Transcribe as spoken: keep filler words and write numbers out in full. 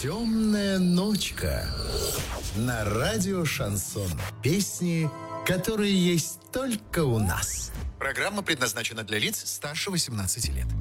Темная ночка. На радио «Шансон». Песни, которые есть только у нас. Программа предназначена для лиц старше восемнадцати лет.